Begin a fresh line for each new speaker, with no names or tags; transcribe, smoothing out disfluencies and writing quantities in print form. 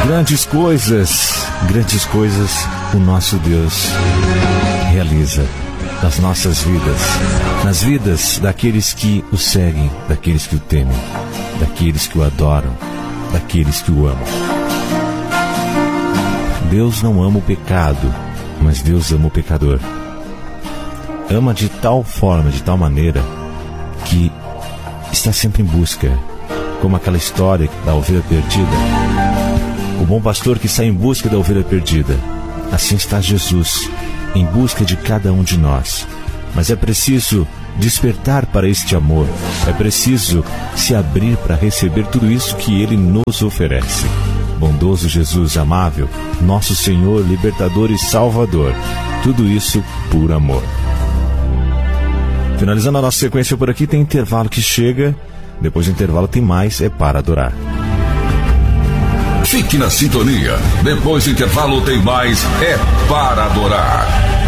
Grandes coisas o nosso Deus realiza nas nossas vidas, nas vidas daqueles que o seguem, daqueles que o temem, daqueles que o adoram, daqueles que o amam. Deus não ama o pecado, mas Deus ama o pecador. Ama de tal forma, de tal maneira, que está sempre em busca, como aquela história da ovelha perdida. O bom pastor que está em busca da ovelha perdida. Assim está Jesus, em busca de cada um de nós. Mas é preciso despertar para este amor. É preciso se abrir para receber tudo isso que Ele nos oferece. Bondoso Jesus amável, nosso Senhor, libertador e salvador. Tudo isso por amor. Finalizando a nossa sequência por aqui, tem intervalo que chega. Depois do intervalo tem mais, é para adorar.
Fique na sintonia. Depois do intervalo tem mais, é para adorar.